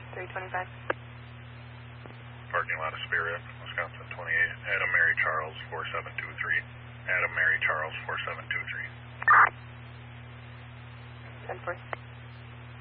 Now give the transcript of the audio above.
325. Parking lot of Spirit, Wisconsin 28. Adam Mary Charles 4723. Adam Mary Charles 4723. 10-4.